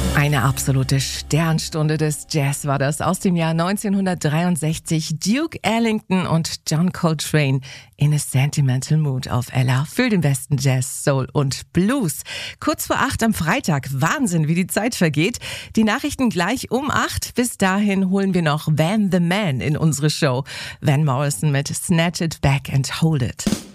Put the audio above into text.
Eine absolute Sternstunde des Jazz war das aus dem Jahr 1963. Duke Ellington und John Coltrane in a Sentimental Mood auf Ella für den besten Jazz, Soul und Blues. Kurz vor 8 am Freitag. Wahnsinn, wie die Zeit vergeht. Die Nachrichten gleich um 8. Bis dahin holen wir noch Van the Man in unsere Show. Van Morrison mit Snatch It Back and Hold It.